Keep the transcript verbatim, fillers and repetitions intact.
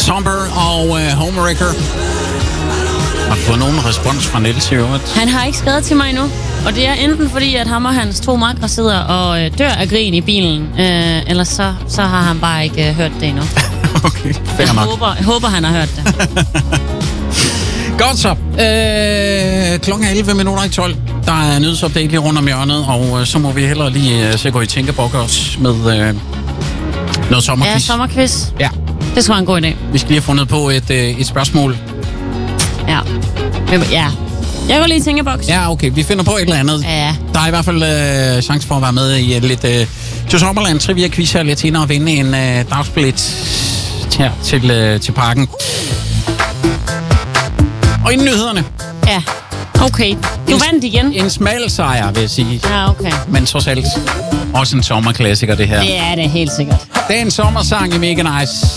Somber og uh, Homewrecker. Har du fået nogen respons fra Niels i øvrigt? Han har ikke skrevet til mig endnu. Og det er enten fordi, at ham og hans to makker sidder og øh, dør af grin i bilen, øh, eller så, så har han bare ikke øh, hørt det endnu. Okay, fair jeg nok. håber, jeg håber, han har hørt det. Godt så. Øh, klokken er elleve minutter i tolv. Der er nyhedsupdate lige rundt om hjørnet, og øh, så må vi hellere lige øh, se gå i tænkebok også med øh, noget sommerquiz. Ja, sommerquiz. Ja. Det tror jeg er en god idé. Vi skal lige have fundet på et, øh, et spørgsmål. Ja. Ja. Jeg går lige i tænkeboks. Ja, okay. Vi finder på et eller andet. Ja. Der er i hvert fald øh, chance for at være med i et lidt øh, til Sommerland Trivia Quiz her lidt senere og vinde en øh, dagsbillet her til, øh, til parken. Og inden nyhederne. Ja. Okay. Du en, vandt igen. En smal sejr, vil jeg sige. Ja, okay. Men trods alt også en sommerklassiker, det her. Det er det helt sikkert. Det er en sommersang i Mega Nice.